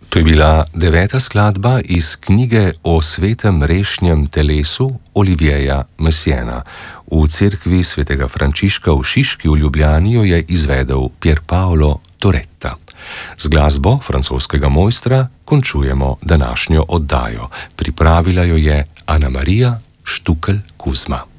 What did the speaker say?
To je bila 9. skladba iz knjige o svetem rešnjem telesu Olivieja Messiena. V cerkvi svetega Frančiška v Šiški v Ljubljani jo je izvedel Pier Paolo Toretta. Z glasbo francoskega mojstra končujemo današnjo oddajo. Pripravila jo je Ana Marija Štukelj Kuzma.